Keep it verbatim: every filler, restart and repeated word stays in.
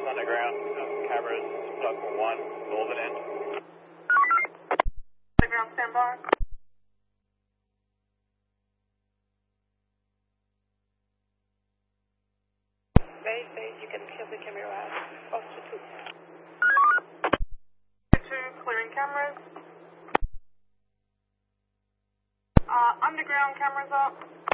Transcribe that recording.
underground. Cameras, platform one, northern end. Underground standby. Base, base, you can kill the camera. Officer two. Two, clearing cameras. Uh, underground cameras up.